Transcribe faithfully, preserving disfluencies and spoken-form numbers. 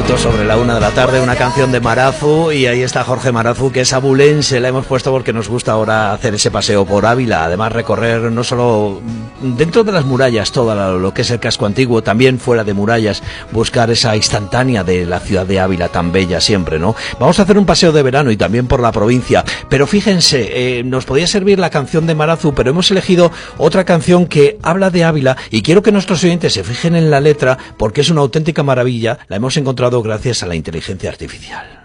minutos sobre la una de la tarde, una canción de Marazu, y ahí está Jorge Marazu, que es abulense. La hemos puesto porque nos gusta ahora hacer ese paseo por Ávila, además recorrer no solo dentro de las murallas, todo lo que es el casco antiguo, también fuera de murallas, buscar esa instantánea de la ciudad de Ávila tan bella siempre, ¿no? Vamos a hacer un paseo de verano y también por la provincia, pero fíjense, eh, nos podía servir la canción de Marazu, pero hemos elegido otra canción que habla de Ávila y quiero que nuestros oyentes se fijen en la letra porque es una auténtica maravilla. La hemos encontrado gracias a la inteligencia artificial.